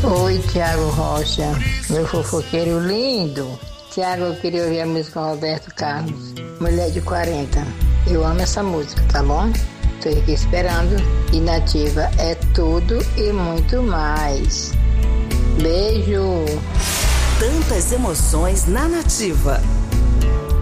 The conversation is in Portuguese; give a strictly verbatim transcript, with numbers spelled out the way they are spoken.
Oi, Tiago Rocha, meu fofoqueiro lindo. Tiago, eu queria ouvir a música Roberto Carlos, Mulher de quarenta. Eu amo essa música, tá bom? Tô aqui esperando. E Nativa é tudo e muito mais. Beijo! Tantas emoções na Nativa.